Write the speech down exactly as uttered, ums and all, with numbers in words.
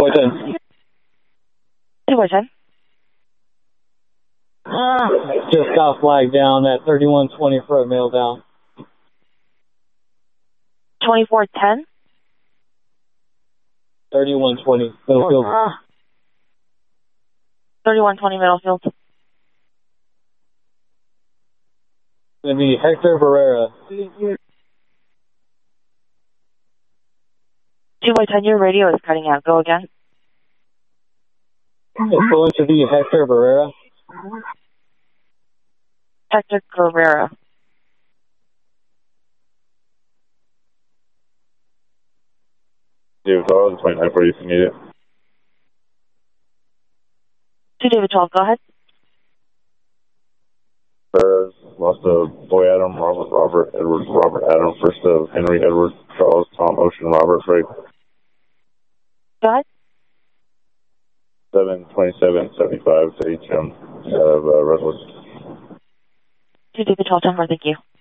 by ten. two by ten. Just got flagged down at thirty-one twenty for a male down. twenty-four ten. thirty-one twenty, Middlefield. thirty-one twenty Middlefield. Going to be Hector Barrera. two by ten, your radio is cutting out. Go again. It's going to be Hector Barrera. Hector Carrera. David twelve, twenty-nine forty, if you need it. two David twelve, go ahead. Barrera's lost a boy Adam, Robert, Robert, Edward, Robert Adam, first of Henry, Edward, Charles, Tom, Ocean, Robert, Frank. Go ahead. seven twenty-seven seventy-five to H M out of uh, Redwood. two David twelve, ten four, thank you.